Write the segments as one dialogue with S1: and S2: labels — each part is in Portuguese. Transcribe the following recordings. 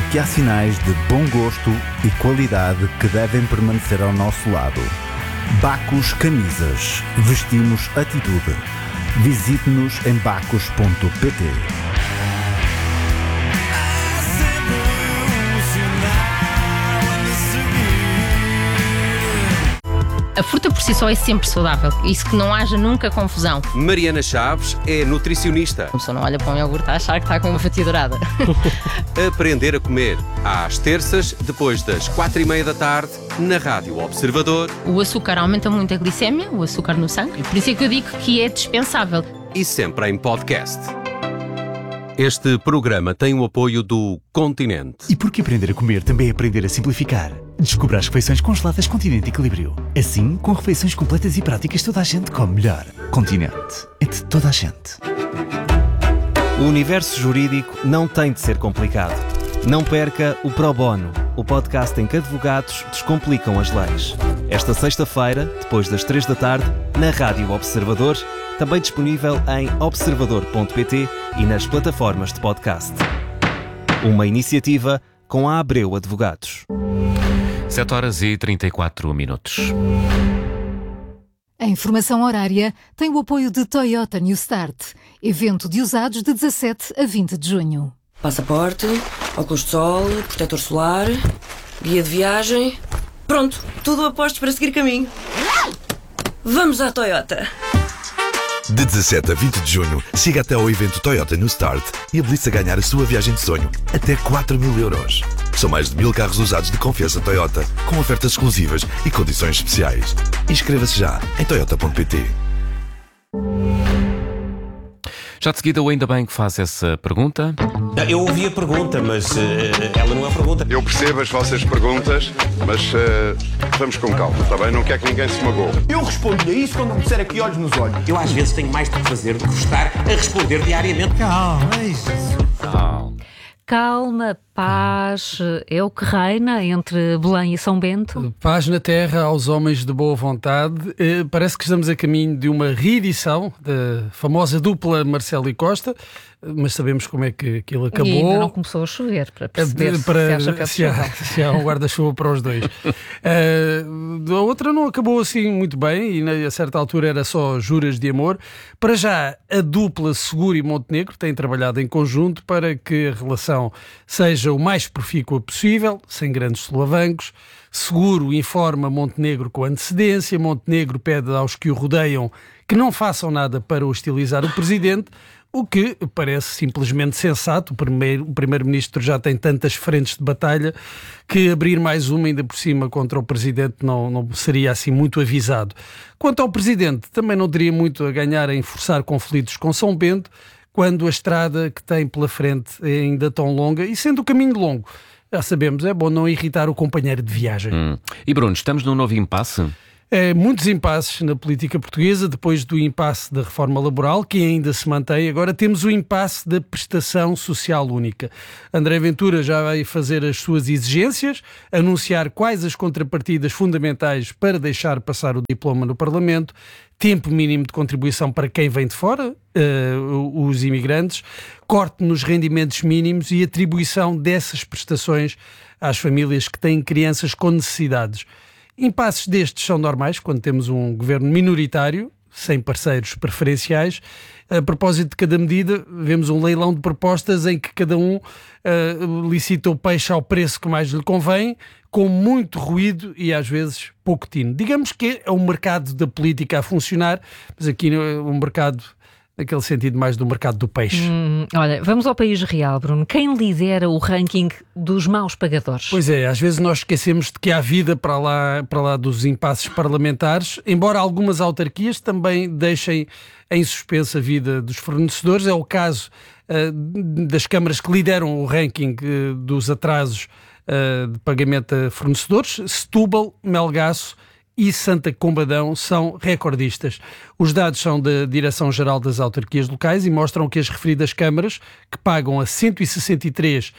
S1: que há sinais de bom gosto e qualidade que devem permanecer ao nosso lado. Bacos Camisas. Vestimos atitude. Visite-nos em bacos.pt.
S2: A fruta por si só é sempre saudável. Isso que não haja nunca confusão.
S3: Mariana Chaves é nutricionista.
S2: A pessoa não olha para um iogurte a achar que está com uma fatia dourada.
S3: Aprender a comer. Às terças, depois das 4:30 da tarde, na Rádio Observador.
S2: O açúcar aumenta muito a glicémia, o açúcar no sangue. Por isso é que eu digo que é dispensável.
S3: E sempre em podcast. Este programa tem o apoio do Continente.
S4: E porque aprender a comer também é aprender a simplificar. Descubra as refeições congeladas Continente Equilíbrio. Assim, com refeições completas e práticas, toda a gente come melhor. Continente. É de toda a gente.
S5: O universo jurídico não tem de ser complicado. Não perca o Pro Bono, o podcast em que advogados descomplicam as leis. Esta sexta-feira, depois das 3 da tarde, na Rádio Observador, também disponível em observador.pt e nas plataformas de podcast. Uma iniciativa com a Abreu Advogados.
S6: 7h34.
S7: A informação horária tem o apoio de Toyota New Start, evento de usados de 17 a 20 de junho.
S8: Passaporte, óculos de sol, protetor solar, guia de viagem. Pronto, tudo a postos para seguir caminho. Vamos à Toyota!
S9: De 17 a 20 de junho, chega até ao evento Toyota New Start e habilite-se a ganhar a sua viagem de sonho, até 4.000 euros. São mais de 1.000 carros usados de confiança Toyota, com ofertas exclusivas e condições especiais. Inscreva-se já em toyota.pt.
S6: Já de seguida, o Ainda Bem que faz essa pergunta.
S10: Eu ouvi a pergunta, mas ela não é a pergunta.
S11: Eu percebo as vossas perguntas, mas vamos com calma, está bem? Não quer que ninguém se magoe.
S10: Eu respondo-lhe a isso quando me disser aqui olhos nos olhos. Eu às vezes tenho mais do que fazer do que estar a responder diariamente.
S6: Calma.
S12: Calma, paz, é o que reina entre Belém e São Bento?
S13: Paz na terra aos homens de boa vontade. Parece que estamos a caminho de uma reedição da famosa dupla Marcelo e Costa, mas sabemos como é que aquilo acabou.
S12: E ainda não começou a chover, para perceber se
S13: há um guarda-chuva para os dois. A outra não acabou assim muito bem e a certa altura era só juras de amor. Para já, a dupla Seguro e Montenegro têm trabalhado em conjunto para que a relação seja o mais profícua possível, sem grandes solavancos. Seguro informa Montenegro com antecedência. Montenegro pede aos que o rodeiam que não façam nada para hostilizar o presidente, o que parece simplesmente sensato. O primeiro-ministro já tem tantas frentes de batalha que abrir mais uma ainda por cima contra o presidente não seria assim muito avisado. Quanto ao presidente, também não teria muito a ganhar em forçar conflitos com São Bento, quando a estrada que tem pela frente é ainda tão longa, e sendo o caminho longo, já sabemos, é bom não irritar o companheiro de viagem.
S6: E Bruno, estamos num novo impasse?
S13: Muitos impasses na política portuguesa. Depois do impasse da reforma laboral, que ainda se mantém, agora temos o impasse da prestação social única. André Ventura já vai fazer as suas exigências, anunciar quais as contrapartidas fundamentais para deixar passar o diploma no Parlamento, tempo mínimo de contribuição para quem vem de fora, os imigrantes, corte nos rendimentos mínimos e atribuição dessas prestações às famílias que têm crianças com necessidades. Impasses destes são normais quando temos um governo minoritário, sem parceiros preferenciais. A propósito de cada medida, vemos um leilão de propostas em que cada um licita o peixe ao preço que mais lhe convém, com muito ruído e às vezes pouco tino. Digamos que é um mercado da política a funcionar, mas aqui é um mercado naquele sentido mais do mercado do peixe.
S12: Olha, vamos ao país real, Bruno. Quem lidera o ranking dos maus pagadores?
S13: Pois é, às vezes nós esquecemos de que há vida para lá dos impasses parlamentares, embora algumas autarquias também deixem em suspenso a vida dos fornecedores. É o caso das câmaras que lideram o ranking dos atrasos de pagamento a fornecedores. Setúbal, Melgaço e Santa Combadão são recordistas. Os dados são da Direção-Geral das Autarquias Locais e mostram que as referidas câmaras, que pagam a 163,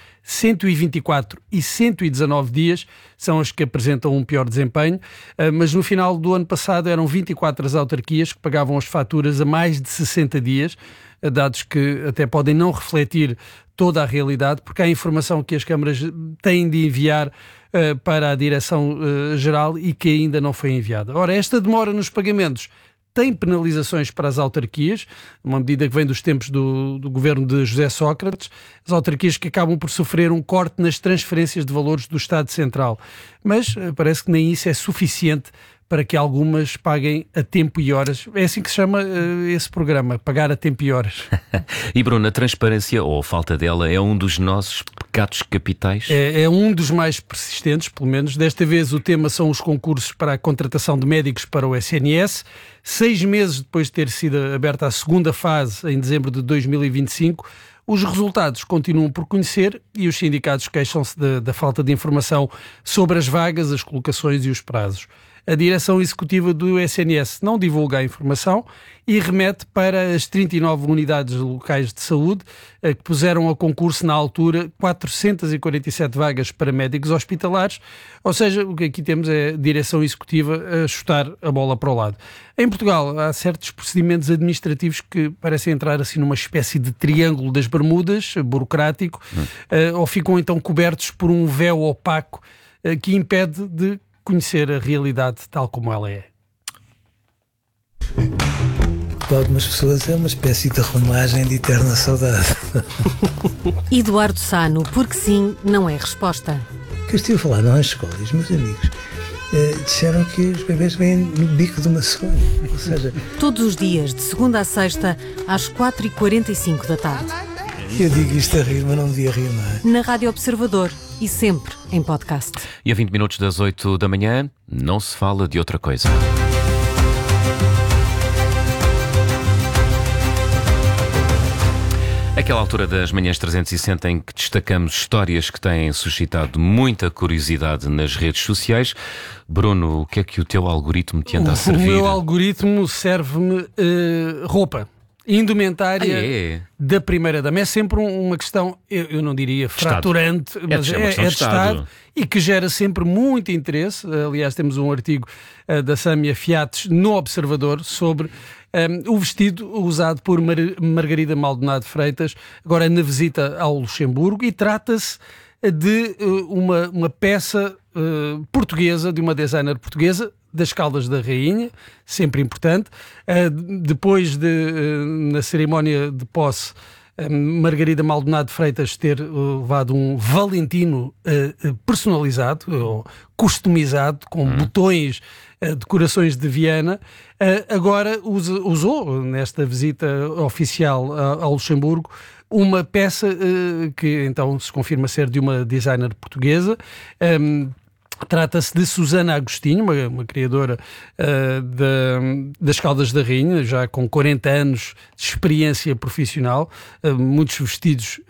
S13: 124 e 119 dias, são as que apresentam um pior desempenho, mas no final do ano passado eram 24 as autarquias que pagavam as faturas a mais de 60 dias, dados que até podem não refletir toda a realidade, porque há informação que as câmaras têm de enviar para a Direção-Geral e que ainda não foi enviada. Ora, esta demora nos pagamentos tem penalizações para as autarquias, uma medida que vem dos tempos do governo de José Sócrates, as autarquias que acabam por sofrer um corte nas transferências de valores do Estado Central. Mas parece que nem isso é suficiente para que algumas paguem a tempo e horas. É assim que se chama esse programa, pagar a tempo e horas.
S6: E Bruno, a transparência, ou a falta dela, é um dos nossos pecados capitais?
S13: É um dos mais persistentes, pelo menos. Desta vez o tema são os concursos para a contratação de médicos para o SNS. 6 meses depois de ter sido aberta a segunda fase, em dezembro de 2025, os resultados continuam por conhecer e os sindicatos queixam-se da falta de informação sobre as vagas, as colocações e os prazos. A direção executiva do SNS não divulga a informação e remete para as 39 unidades locais de saúde que puseram a concurso na altura 447 vagas para médicos hospitalares, ou seja, o que aqui temos é a direção executiva a chutar a bola para o lado. Em Portugal há certos procedimentos administrativos que parecem entrar assim numa espécie de triângulo das Bermudas, burocrático, ou ficam então cobertos por um véu opaco que impede de conhecer a realidade tal como ela é.
S14: Para algumas pessoas é uma espécie de romagem de eterna saudade.
S7: Eduardo Sano, porque sim, não é resposta.
S14: Que eu estive a falar nas escolas, meus amigos disseram que os bebês vêm no bico de uma cegonha. Ou seja,
S7: todos os dias, de segunda a sexta, às 4h45 da tarde.
S14: Eu digo isto a rir, mas não devia rir, não é?
S7: Na Rádio Observador e sempre em podcast.
S6: E a 20 minutos das 8 da manhã, não se fala de outra coisa. Aquela altura das manhãs 360 em que destacamos histórias que têm suscitado muita curiosidade nas redes sociais. Bruno, o que é que o teu algoritmo te anda a servir?
S13: O meu algoritmo serve-me roupa. Indumentária da primeira-dama. É sempre uma questão, eu não diria fraturante, mas é de Estado e que gera sempre muito interesse. Aliás, temos um artigo da Sâmia Fiates no Observador sobre o vestido usado por Margarida Maldonado Freitas, agora na visita ao Luxemburgo, e trata-se de uma peça portuguesa, de uma designer portuguesa, das Caldas da Rainha, sempre importante. Depois na cerimónia de posse, Margarida Maldonado Freitas ter levado um Valentino personalizado, ou customizado, com botões, decorações de Viana, agora usou nesta visita oficial ao Luxemburgo uma peça que então se confirma ser de uma designer portuguesa. Trata-se de Susana Agostinho, uma criadora das Caldas da Rainha, já com 40 anos de experiência profissional, muitos vestidos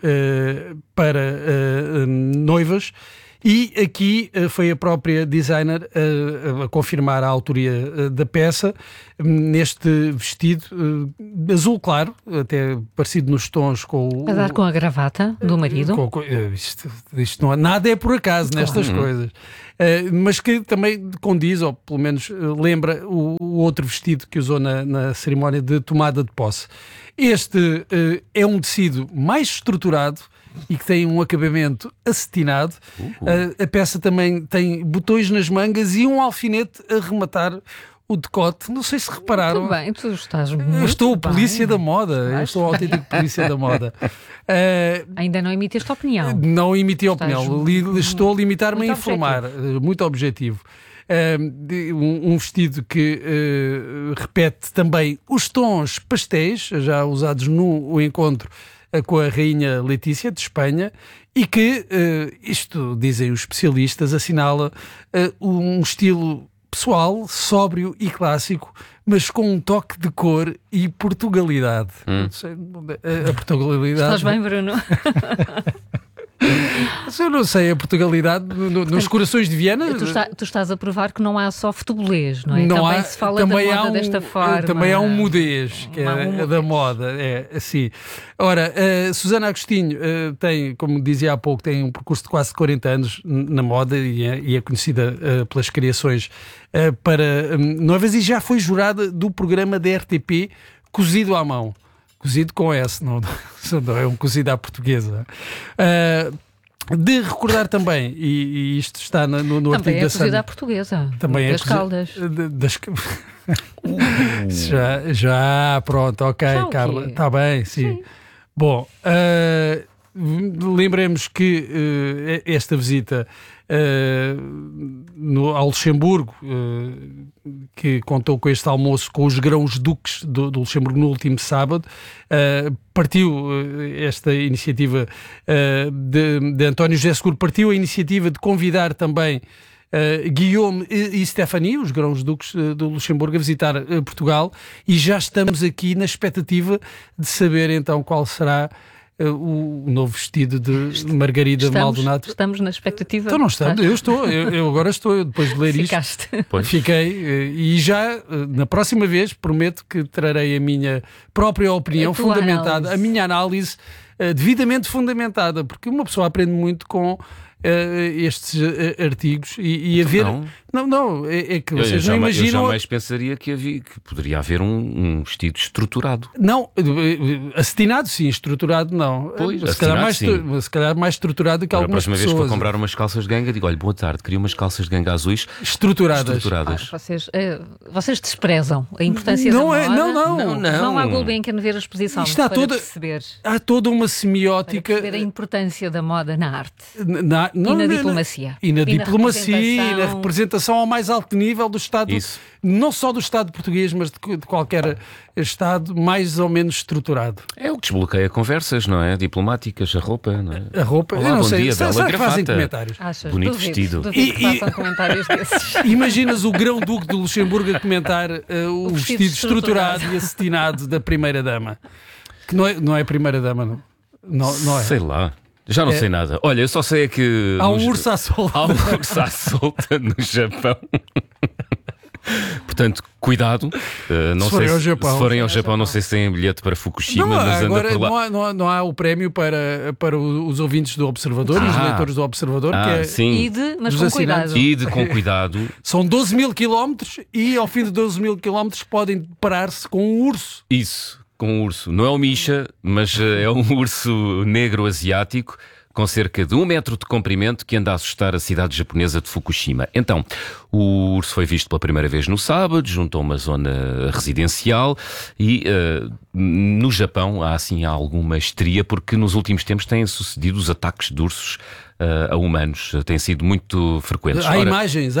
S13: para noivas. E aqui foi a própria designer a confirmar a autoria da peça, neste vestido azul claro, até parecido nos tons com o...
S12: A dar com a gravata do marido.
S13: Isto não, nada é por acaso nestas coisas. Mas que também condiz, ou pelo menos lembra, o outro vestido que usou na cerimónia de tomada de posse. Este é um tecido mais estruturado e que tem um acabamento acetinado. A peça também tem botões nas mangas e um alfinete a rematar o decote. Não sei se repararam.
S12: Muito bem, tu estás muito
S13: Eu estou polícia da moda. Eu estou autêntico polícia da moda.
S12: Ainda não emitiste opinião.
S13: Não emiti opinião. Estou a limitar-me a informar. Muito objetivo. Um vestido que repete também os tons pastéis, já usados no encontro com a Rainha Letícia de Espanha, e que, isto dizem os especialistas, assinala um estilo pessoal, sóbrio e clássico, mas com um toque de cor e Portugalidade. A Portugalidade...
S12: Estás bem, Bruno?
S13: Eu não sei, a Portugalidade nos corações de Viena...
S12: Tu estás a provar que não há só futebolês, não é? Não também se fala da moda desta forma.
S13: Também há um mudez, que é da moda. É assim. Ora, Susana Agostinho tem, como dizia há pouco, tem um percurso de quase 40 anos na moda e é conhecida pelas criações para noivas, e já foi jurada do programa da RTP Cozido à Mão, Cozido com S, não é um cozido à portuguesa. De recordar também, e isto está no artigo da
S12: Também é
S13: Sânia.
S12: cozida à portuguesa.
S13: Também
S12: das Caldas.
S13: Já, pronto, ok,
S12: Já
S13: Carla. Está bem, sim. Bom, lembremos que esta visita ao Luxemburgo, que contou com este almoço com os grãos-duques do Luxemburgo no último sábado, partiu esta iniciativa de António José Seguro, partiu a iniciativa de convidar também Guillaume e Stéphanie, os grãos-duques do Luxemburgo, a visitar Portugal, e já estamos aqui na expectativa de saber então qual será o novo vestido de Margarida Maldonado.
S12: Estamos na expectativa.
S13: Então não estamos, eu agora estou, depois de ler isto, fiquei, e já na próxima vez prometo que trarei a minha própria opinião fundamentada, a minha análise devidamente fundamentada, porque uma pessoa aprende muito com estes artigos e a ver... Não, é que vocês não imaginam...
S6: Eu jamais pensaria que poderia haver um vestido estruturado.
S13: Não, acetinado sim, estruturado não.
S6: Pois,
S13: se calhar mais estruturado do que algumas pessoas.
S6: A próxima vez para comprar umas calças de ganga, digo, olha, boa tarde, queria umas calças de ganga azuis estruturadas.
S12: Vocês desprezam a importância da moda. Não há Gulbenkian ver a exposição para perceber.
S13: Há toda uma semiótica...
S12: Para perceber a importância da moda na arte.
S13: E
S12: na diplomacia.
S13: E na diplomacia e na representação ao mais alto nível do Estado, não só do Estado português, mas de qualquer Estado mais ou menos estruturado.
S6: É o que desbloqueia conversas, não é? Diplomáticas, a roupa, não é?
S13: A roupa,
S6: olá,
S13: eu não
S6: bom
S13: sei,
S6: dia, bela
S13: que fazem comentários.
S6: Bonito vestido.
S12: Duvido que façam comentários desses.
S13: Imaginas o grão-duque de Luxemburgo a comentar o vestido estruturado e acetinado da primeira-dama. Que não é a primeira-dama, não é?
S6: Sei lá. Já não sei nada. Olha, eu só sei que...
S13: Há um urso à solta.
S6: Há um urso à solta no Japão. Portanto, cuidado.
S13: Se forem
S6: ao Japão, não sei se têm bilhete para Fukushima, mas
S13: agora
S6: anda por lá.
S13: Não há o prémio para os ouvintes do Observador e os leitores do Observador, que é...
S6: Sim.
S12: Mas com cuidado.
S6: Com cuidado.
S13: São 12 mil quilómetros e ao fim de 12 mil quilómetros podem deparar-se com um urso.
S6: Isso. Com um urso. Não é um Misha, mas é um urso negro asiático com cerca de 1 metro de comprimento que anda a assustar a cidade japonesa de Fukushima. Então, o urso foi visto pela primeira vez no sábado, junto a uma zona residencial e no Japão há assim alguma histeria porque nos últimos tempos têm sucedido os ataques de ursos a humanos. Têm sido muito frequentes.
S13: Há imagens.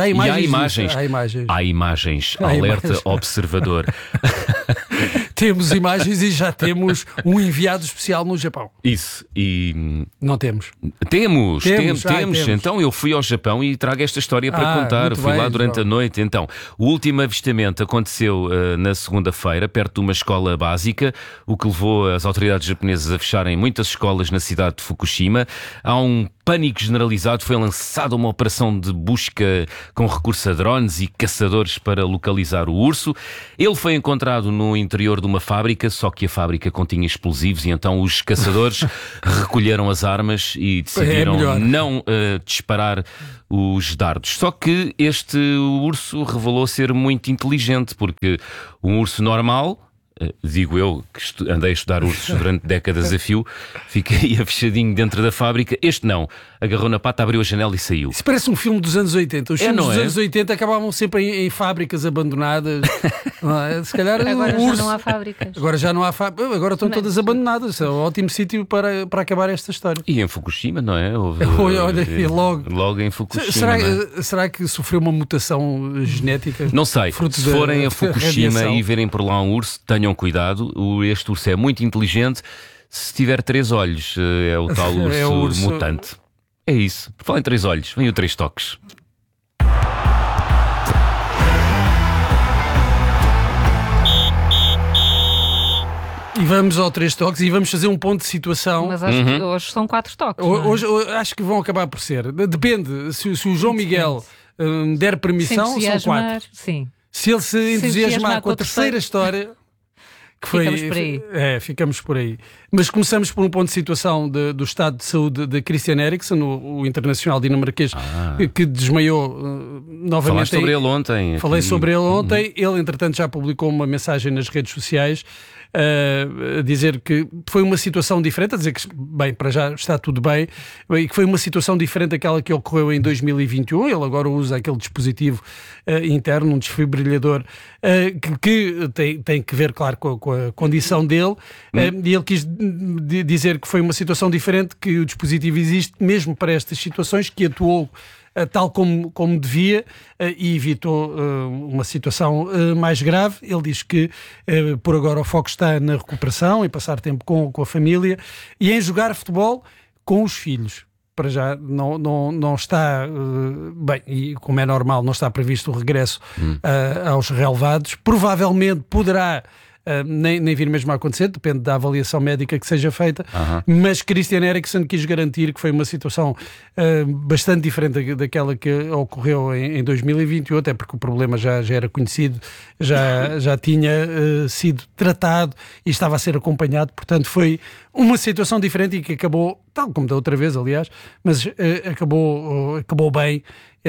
S6: Alerta Observador.
S13: Temos imagens e já temos um enviado especial no Japão.
S6: Isso. E...
S13: Não temos.
S6: Temos. Então eu fui ao Japão e trago esta história para contar. Fui lá durante a noite. Então, o último avistamento aconteceu na segunda-feira, perto de uma escola básica, o que levou as autoridades japonesas a fecharem muitas escolas na cidade de Fukushima. Há um pânico generalizado, foi lançada uma operação de busca com recurso a drones e caçadores para localizar o urso. Ele foi encontrado no interior de uma fábrica, só que a fábrica continha explosivos e então os caçadores recolheram as armas e decidiram não disparar os dardos. Só que este urso revelou ser muito inteligente, porque um urso normal... digo eu, que andei a estudar ursos durante décadas a fio, fiquei fechadinho dentro da fábrica. Este não, agarrou na pata, abriu a janela e saiu.
S13: Isso parece um filme dos anos 80. Os filmes dos anos 80 acabavam sempre em fábricas abandonadas. Se calhar
S12: agora já não há fábricas.
S13: Agora estão todas abandonadas. É um ótimo sítio para acabar esta história.
S6: E em Fukushima, não é? Logo em Fukushima.
S13: Será que sofreu uma mutação genética?
S6: Não sei. Se forem a Fukushima e verem por lá um urso, tenham cuidado. Este urso é muito inteligente. Se tiver 3 olhos, é o tal urso mutante. É isso. Por falar em 3 olhos, vem o 3 toques.
S13: E vamos ao 3 toques e vamos fazer um ponto de situação.
S12: Mas acho que hoje são 4 toques.
S13: Hoje acho que vão acabar por ser. Depende. Se o João Miguel der permissão, são 4.
S12: Sim.
S13: Se ele se entusiasmar com a terceira história...
S12: Ficamos por aí.
S13: Ficamos por aí. Mas começamos por um ponto de situação do estado de saúde de Christian Eriksen, o internacional dinamarquês, que desmaiou novamente.
S6: Falaste sobre ele ontem.
S13: Falei sobre ele ontem. Ele, entretanto, já publicou uma mensagem nas redes sociais a dizer que foi uma situação diferente, a dizer que, bem, para já está tudo bem, e que foi uma situação diferente daquela que ocorreu em 2021. Ele agora usa aquele dispositivo interno, um desfibrilhador, que tem que ver, claro, com a condição dele, e ele quis dizer que foi uma situação diferente, que o dispositivo existe mesmo para estas situações, que atuou tal como devia e evitou uma situação mais grave. Ele diz que por agora o foco está na recuperação, em passar tempo com a família e em jogar futebol com os filhos. Para já não está bem, e como é normal, não está previsto o regresso aos relevados. Provavelmente poderá nem vir mesmo a acontecer, depende da avaliação médica que seja feita, mas Christian Eriksen quis garantir que foi uma situação bastante diferente daquela que ocorreu em 2021, até porque o problema já era conhecido, já tinha sido tratado e estava a ser acompanhado, portanto foi uma situação diferente e que acabou, tal como da outra vez, aliás, mas acabou bem.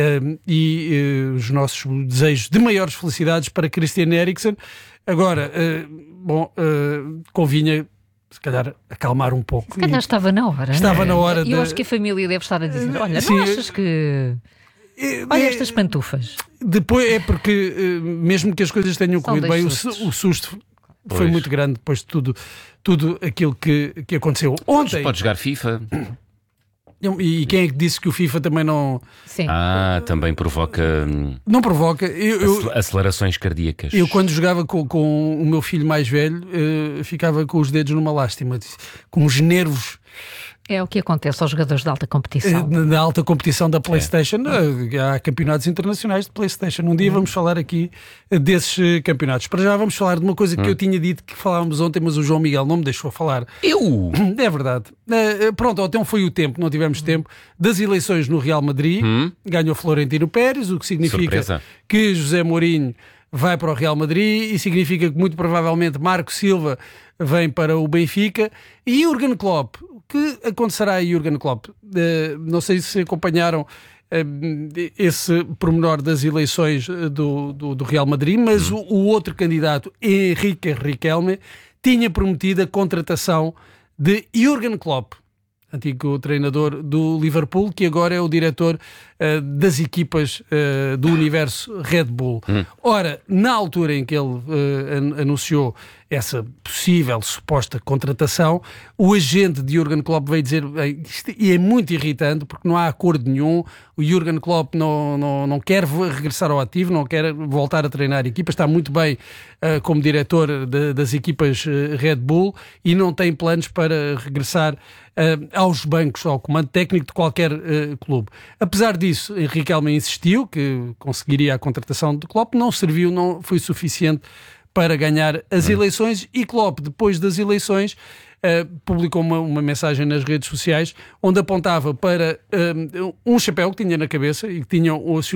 S13: E os nossos desejos de maiores felicidades para Christian Eriksen. Agora, convinha se calhar acalmar um pouco.
S12: Se calhar estava na hora.
S13: Estava na hora.
S12: Eu acho que a família deve estar a dizer: olha, sim, não achas que... Olha estas pantufas.
S13: Depois é porque, mesmo que as coisas tenham corrido bem, o susto foi muito grande depois de tudo aquilo que aconteceu. Ontem.
S6: Pode jogar FIFA.
S13: E quem é que disse que o FIFA também não...
S12: Sim.
S6: Também provoca...
S13: Não provoca.
S6: Acelerações cardíacas.
S13: Eu quando jogava com o meu filho mais velho, ficava com os dedos numa lástima, com os nervos...
S12: É o que acontece aos jogadores de alta competição.
S13: Na alta competição da PlayStation, há campeonatos internacionais de PlayStation. Um dia vamos falar aqui desses campeonatos. Para já vamos falar de uma coisa que eu tinha dito que falávamos ontem, mas o João Miguel não me deixou falar. É verdade. Pronto, então foi o tempo, não tivemos tempo, das eleições no Real Madrid. Ganhou Florentino Pérez, o que significa que José Mourinho vai para o Real Madrid e significa que muito provavelmente Marco Silva vem para o Benfica e Jürgen Klopp. O que acontecerá a Jürgen Klopp? Não sei se acompanharam esse pormenor das eleições do Real Madrid, mas o outro candidato, Henrique Riquelme, tinha prometido a contratação de Jürgen Klopp, antigo treinador do Liverpool, que agora é o diretor das equipas do universo Red Bull. Ora, na altura em que ele anunciou essa possível, suposta contratação, o agente de Jürgen Klopp veio dizer, e é muito irritante porque não há acordo nenhum, o Jürgen Klopp não quer regressar ao ativo, não quer voltar a treinar equipas, está muito bem como diretor das equipas Red Bull e não tem planos para regressar aos bancos, ao comando técnico de qualquer clube. Apesar disso, Henrique Riquelme insistiu que conseguiria a contratação de Klopp, não serviu, não foi suficiente para ganhar as eleições e Klopp, depois das eleições, publicou uma mensagem nas redes sociais onde apontava para um chapéu que tinha na cabeça e que tinha assim,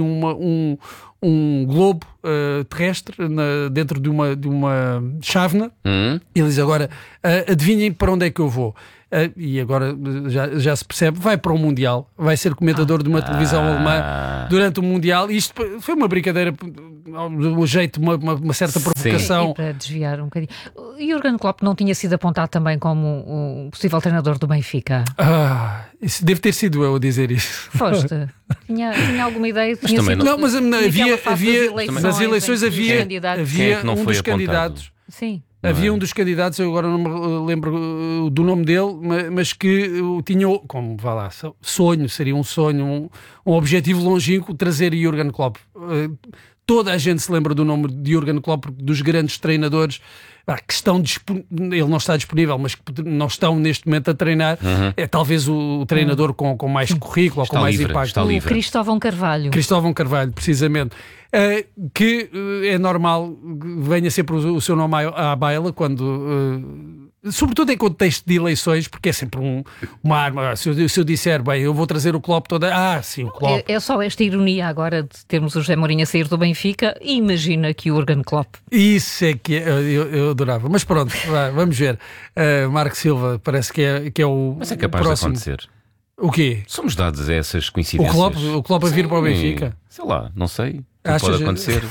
S13: um globo terrestre dentro de uma chávena. E ele diz agora, adivinhem para onde é que eu vou. E agora já se percebe, vai para o Mundial, vai ser comentador de uma televisão alemã durante o Mundial. Isto foi uma brincadeira, um jeito, uma certa provocação.
S12: Sim, para desviar um bocadinho. Jürgen Klopp não tinha sido apontado também como o possível treinador do Benfica?
S13: Isso deve ter sido eu a dizer isso.
S12: Foste? Tinha alguma ideia?
S13: Mas também não. Mas havia nas eleições havia um dos candidatos.
S12: Sim.
S13: Havia um dos candidatos, eu agora não me lembro do nome dele, mas que tinha, como vá lá, seria um sonho, um objetivo longínquo, trazer Jürgen Klopp. Toda a gente se lembra do nome de Jürgen Klopp, dos grandes treinadores que estão ele não está disponível, mas que não estão neste momento a treinar. É talvez o treinador com mais currículo, ou com mais impacto.
S12: O Cristóvão Carvalho.
S13: Cristóvão Carvalho, precisamente. Que é normal, venha sempre o seu nome à baila quando... sobretudo em contexto de eleições, porque é sempre uma arma. Se eu disser, bem, eu vou trazer o Klopp toda... sim, o Klopp.
S12: É só esta ironia agora de termos o José Mourinho a sair do Benfica e imagina que o Jürgen Klopp.
S13: Isso é que eu adorava. Mas pronto, vamos ver. Marco Silva parece que é o
S6: Mas é capaz
S13: próximo.
S6: de acontecer.
S13: O quê?
S6: Somos dados a essas coincidências.
S13: O Klopp a vir para o Benfica?
S6: Sei lá, não sei.
S13: Pode
S6: acontecer.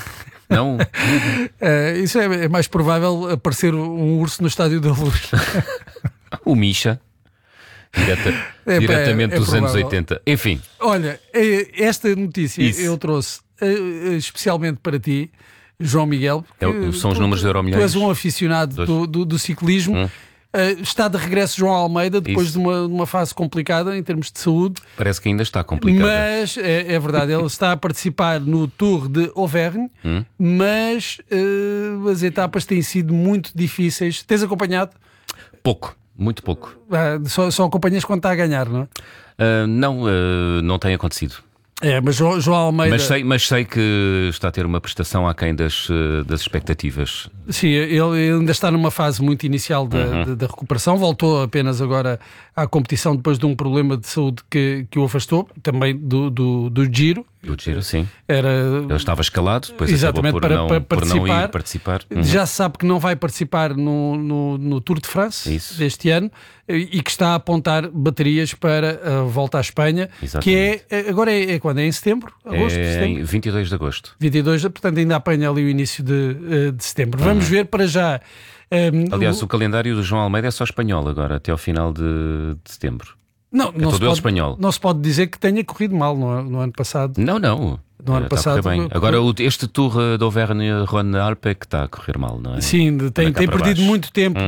S6: Não?
S13: Isso é mais provável aparecer um urso no Estádio da Luz.
S6: O Misha. Diretamente dos anos 80. Enfim.
S13: Olha, esta notícia eu trouxe especialmente para ti, João Miguel.
S6: São os números do Euromilhões.
S13: Tu és um aficionado do ciclismo. Está de regresso João Almeida depois de uma fase complicada em termos de saúde.
S6: Parece que ainda está complicada.
S13: Mas é verdade, ele está a participar no Tour de Auvergne, mas as etapas têm sido muito difíceis. Tens acompanhado?
S6: Pouco, muito pouco.
S13: Só acompanhas quando está a ganhar, não é?
S6: Não tem acontecido.
S13: Mas João Almeida...
S6: Mas sei que está a ter uma prestação aquém das expectativas.
S13: Sim, ele ainda está numa fase muito inicial da recuperação. Voltou apenas agora à competição depois de um problema de saúde que o afastou, também do Giro.
S6: Do Giro, sim. Ele estava escalado, depois
S13: exatamente,
S6: acabou por não ir participar.
S13: Já se sabe que não vai participar no Tour de France deste ano e que está a apontar baterias para a volta à Espanha, exatamente. Que agora é quando? É em setembro? Agosto?
S6: Setembro? 22 de agosto.
S13: 22, portanto ainda apanha ali o início de setembro. Vamos ver para já.
S6: Aliás, o calendário do João Almeida é só espanhol agora, até ao final de setembro.
S13: Não
S6: espanhol.
S13: Não se pode dizer que tenha corrido mal no ano passado.
S6: Não.
S13: No ano passado.
S6: Bem. Agora, este Tour de Auvergne-Rhône-Alpes é que está a correr mal, não é?
S13: Sim, tem perdido muito tempo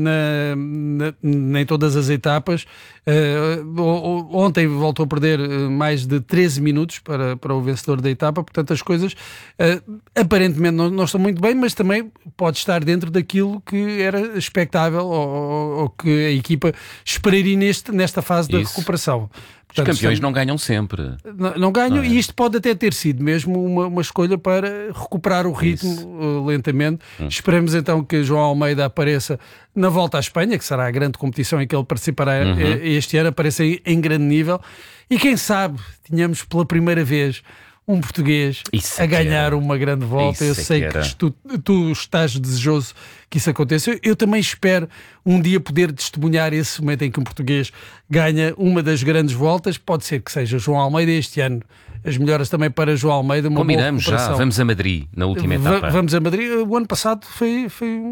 S13: em todas as etapas. Ontem voltou a perder mais de 13 minutos para o vencedor da etapa, portanto as coisas aparentemente não estão muito bem, mas também pode estar dentro daquilo que era expectável ou que a equipa esperaria nesta fase da recuperação.
S6: Portanto, os campeões não ganham sempre.
S13: Não ganham, e isto pode até ter sido mesmo uma escolha para recuperar o ritmo lentamente. Esperemos então que João Almeida apareça na Volta à Espanha, que será a grande competição em que ele participará este ano, apareça em grande nível. E quem sabe, tínhamos pela primeira vez um português a ganhar uma grande volta. Eu sei que tu estás desejoso que isso aconteça. Eu também espero um dia poder testemunhar esse momento em que um português ganha uma das grandes voltas. Pode ser que seja João Almeida este ano. As melhoras também para João Almeida.
S6: Combinamos já, vamos a Madrid na última etapa.
S13: Vamos a Madrid. O ano passado foi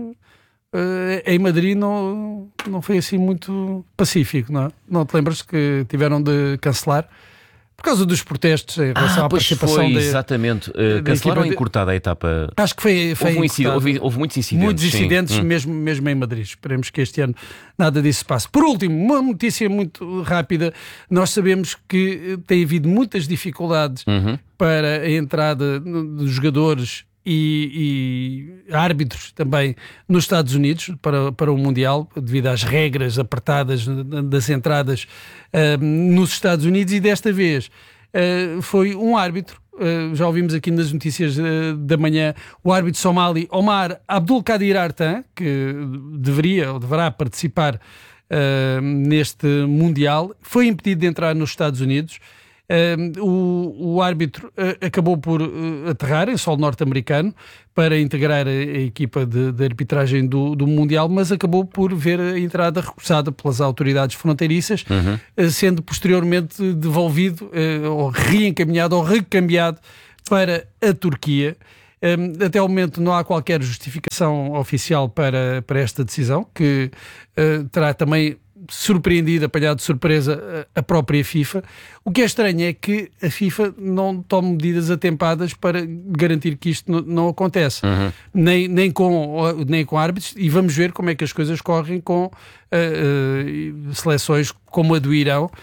S13: em Madrid não foi assim muito pacífico, não é? Não te lembras que tiveram de cancelar? Por causa dos protestos em relação à participação
S6: exatamente. Cancelaram encurtada a etapa.
S13: Acho que foi
S6: houve muitos incidentes.
S13: Muitos incidentes, mesmo em Madrid. Esperemos que este ano nada disso passe. Por último, uma notícia muito rápida. Nós sabemos que tem havido muitas dificuldades para a entrada dos jogadores e árbitros também nos Estados Unidos para o Mundial, devido às regras apertadas das entradas nos Estados Unidos, e desta vez foi um árbitro, já ouvimos aqui nas notícias da manhã, o árbitro somali Omar Abdulkadir Artan, que deveria ou deverá participar neste Mundial, foi impedido de entrar nos Estados Unidos. O árbitro acabou por aterrar em solo norte-americano para integrar a equipa de arbitragem do Mundial, mas acabou por ver a entrada recusada pelas autoridades fronteiriças, sendo posteriormente devolvido ou reencaminhado ou recambiado para a Turquia. Até o momento não há qualquer justificação oficial para esta decisão, que terá também surpreendido, apanhado de surpresa a própria FIFA. O que é estranho é que a FIFA não toma medidas atempadas para garantir que isto não acontece, nem com árbitros, e vamos ver como é que as coisas correm com seleções como a do Irão,